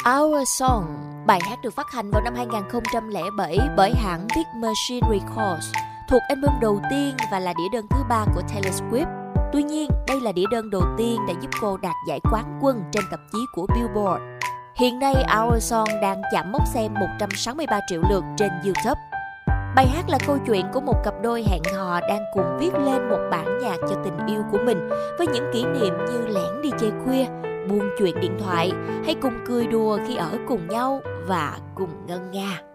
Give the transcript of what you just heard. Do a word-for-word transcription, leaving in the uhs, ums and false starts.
Our Song, bài hát được phát hành vào năm hai không không bảy bởi hãng Big Machine Records, thuộc album đầu tiên và là đĩa đơn thứ ba của Taylor Swift. Tuy nhiên, đây là đĩa đơn đầu tiên đã giúp cô đạt giải quán quân trên tạp chí của Billboard. Hiện nay, Our Song đang chạm mốc xem một trăm sáu mươi ba triệu lượt trên YouTube. Bài hát là câu chuyện của một cặp đôi hẹn hò đang cùng viết lên một bản nhạc cho tình yêu của mình, với những kỷ niệm như lẻn đi chơi khuya, buông chuyện điện thoại hay cùng cười đùa khi ở cùng nhau và cùng ngân nga.